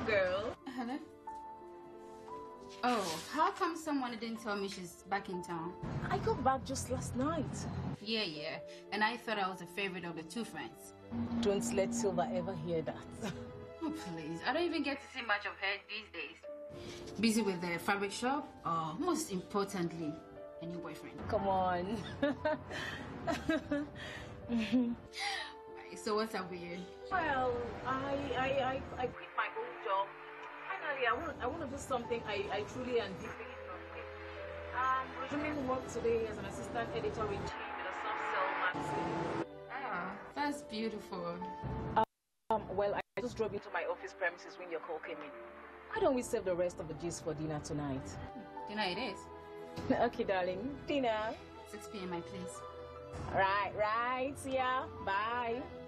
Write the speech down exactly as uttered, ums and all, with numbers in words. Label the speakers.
Speaker 1: girl.
Speaker 2: Hello? Oh, how come someone didn't tell me she's back in town?
Speaker 1: I got back just last night.
Speaker 2: Yeah, yeah. And I thought I was a favorite of the two friends.
Speaker 1: Don't let Silva ever hear that.
Speaker 2: Oh, please. I don't even get to see much of her these days. Busy with the fabric shop, or most importantly, a new boyfriend.
Speaker 1: Come on.
Speaker 2: So what's up with you?
Speaker 1: Well, I I I, I quit my old job. Finally, I want I want to do something I, I truly and deeply enjoy. I'm resuming work today as an assistant editor in chief in a soft sell magazine.
Speaker 2: Ah, that's beautiful.
Speaker 1: Um, well, I just drove into my office premises when your call came in. Why don't we save the rest of the gist for dinner tonight?
Speaker 2: Dinner it is.
Speaker 1: Okay, darling. Dinner.
Speaker 2: six p m my place.
Speaker 1: Right, right. Yeah. Bye.